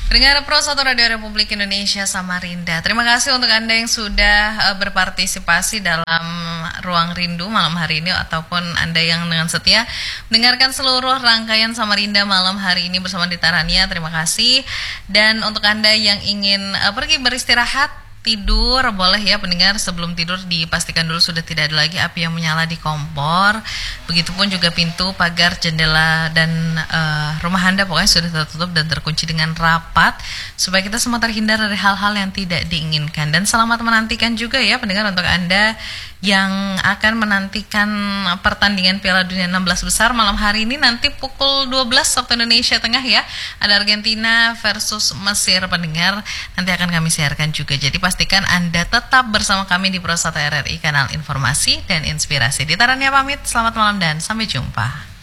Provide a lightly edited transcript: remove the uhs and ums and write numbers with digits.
Pendengar Pro 1 Radio Republik Indonesia Samarinda, terima kasih untuk Anda yang sudah berpartisipasi dalam Ruang Rindu malam hari ini, ataupun Anda yang dengan setia mendengarkan seluruh rangkaian Samarinda malam hari ini bersama Dita Rania. Terima kasih. Dan untuk Anda yang ingin pergi beristirahat, tidur, boleh ya pendengar. Sebelum tidur dipastikan dulu sudah tidak ada lagi api yang menyala di kompor. Begitupun juga pintu, pagar, jendela dan rumah Anda pokoknya sudah tertutup dan terkunci dengan rapat, supaya kita semua terhindar dari hal-hal yang tidak diinginkan. Dan selamat menantikan juga ya pendengar untuk Anda yang akan menantikan pertandingan Piala Dunia 16 besar malam hari ini, nanti pukul 12 waktu Indonesia Tengah ya. Ada Argentina versus Mesir pendengar, nanti akan kami siarkan juga. Jadi pastikan Anda tetap bersama kami di Pro 1 RRI, kanal informasi dan inspirasi. Dita Rania pamit, selamat malam dan sampai jumpa.